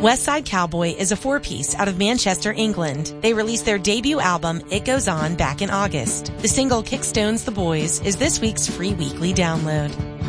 West Side Cowboy is a four-piece out of Manchester, England. They released their debut album, It Goes On, back in August. The single Kickstones the Boys is this week's free weekly download.